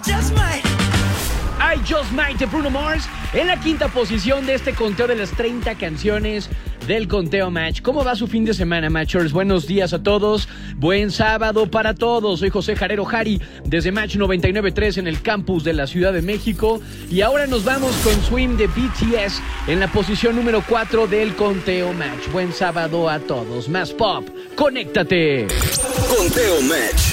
I Just Might de Bruno Mars en la quinta posición de este conteo de las 30 canciones del Conteo Match. ¿Cómo va su fin de semana, Matchers? Buenos días a todos, buen sábado para todos. Soy José Jarero Jari desde Match 99.3 en el campus de la Ciudad de México. Y ahora nos vamos con Swim de BTS en la posición número 4 del Conteo Match. Buen sábado a todos, más pop, conéctate. Conteo Match.